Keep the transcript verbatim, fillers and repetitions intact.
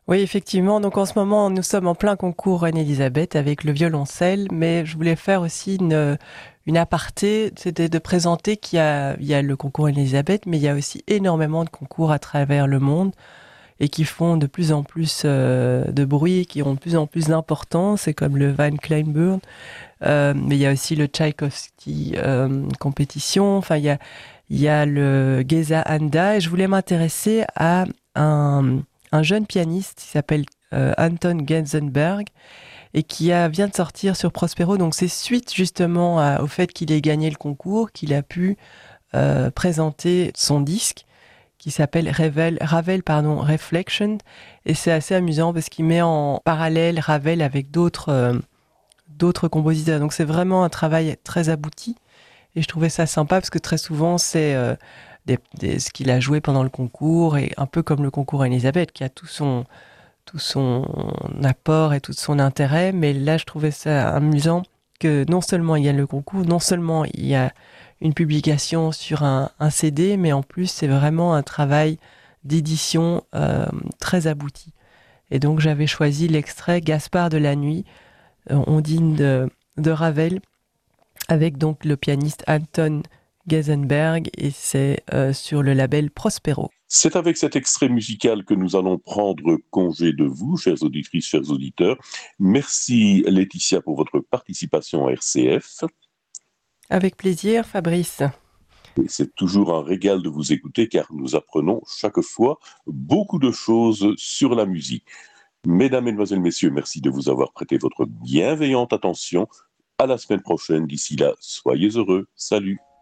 Oui, effectivement. Donc en ce moment, nous sommes en plein concours Reine-Élisabeth avec le violoncelle, mais je voulais faire aussi une, une aparté, c'était de présenter qu'il y a, il y a le concours Reine-Élisabeth, mais il y a aussi énormément de concours à travers le monde et qui font de plus en plus euh, de bruit, qui ont de plus en plus d'importance. C'est comme le Van Kleinburg, euh, mais il y a aussi le Tchaïkovski euh, compétition. Enfin, il y a, il y a le Geza Anda, et je voulais m'intéresser à un, un jeune pianiste qui s'appelle euh, Anton Genzenberg et qui a, vient de sortir sur Prospero. Donc c'est suite justement à- au fait qu'il ait gagné le concours qu'il a pu euh, présenter son disque qui s'appelle Ravel, Ravel pardon, Reflection. Et c'est assez amusant parce qu'il met en parallèle Ravel avec d'autres euh, d'autres compositeurs. Donc c'est vraiment un travail très abouti. Et je trouvais ça sympa parce que très souvent c'est euh, des, des- ce qu'il a joué pendant le concours et un peu comme le concours Elisabeth qui a tout son, tout son apport et tout son intérêt. Mais là je trouvais ça amusant que non seulement il y a le concours, non seulement il y a une publication sur un, un C D, mais en plus c'est vraiment un travail d'édition euh, très abouti. Et donc j'avais choisi l'extrait Gaspard de la nuit, euh, Ondine de, de Ravel, avec donc le pianiste Anton Gezenberg, et c'est euh, sur le label Prospero. C'est avec cet extrait musical que nous allons prendre congé de vous, chères auditrices, chers auditeurs. Merci Laetitia pour votre participation à R C F. Avec plaisir, Fabrice. Et c'est toujours un régal de vous écouter car nous apprenons chaque fois beaucoup de choses sur la musique. Mesdames, Mesdemoiselles, Messieurs, merci de vous avoir prêté votre bienveillante attention. À la semaine prochaine. D'ici là, soyez heureux. Salut.